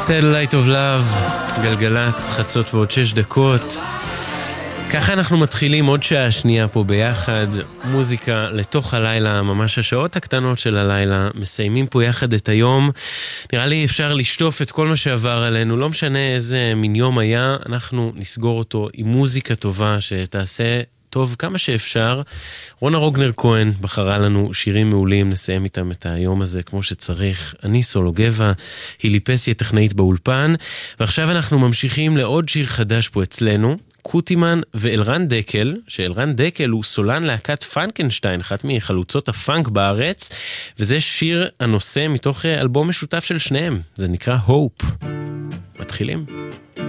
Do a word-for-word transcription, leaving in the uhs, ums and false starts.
Satellite of Love, גלגלת, חצות ועוד שש דקות. ככה אנחנו מתחילים עוד שעה שנייה פה ביחד, מוזיקה לתוך הלילה, ממש השעות הקטנות של הלילה, מסיימים פה יחד את היום. נראה לי אפשר לשטוף את כל מה שעבר עלינו, לא משנה איזה מין יום היה, אנחנו נסגור אותו עם מוזיקה טובה שתעשה טוב כמה שאפשר. רונה רוגנר כהן בחרה לנו שירים מעולים, נסיים איתם את היום הזה כמו שצריך. אני סולו גבע, הילי פסי טכנאית באולפן, ועכשיו אנחנו ממשיכים לעוד שיר חדש פה אצלנו, קוטימן ואלרן דקל, שאלרן דקל הוא סולן להקת פנקנשטיין, אחת מחלוצות הפאנק בארץ, וזה שיר הנושא מתוך אלבום משותף של שניהם, זה נקרא הופ. מתחילים.